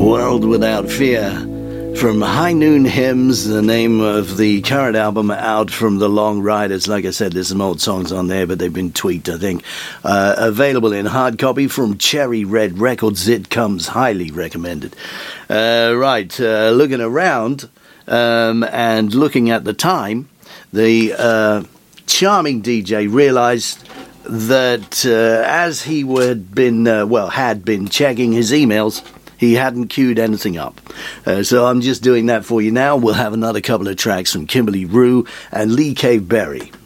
World Without Fear from High Noon Hymns, the name of the current album out from the Long Riders. Like I said, there's some old songs on there, but they've been tweaked, I think. Available in hard copy from Cherry Red Records. It comes highly recommended. Looking around and looking at the time, the charming DJ realized that as he had been checking his emails, he hadn't queued anything up. So I'm just doing that for you now. We'll have another couple of tracks from Kimberly Rue and Lee Cave Berry.